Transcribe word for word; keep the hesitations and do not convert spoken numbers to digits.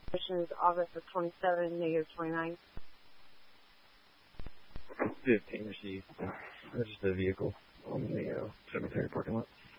Mission is August of twenty-seven, negative twenty-nine. fifteen received. Registered the vehicle on the uh, cemetery parking lot.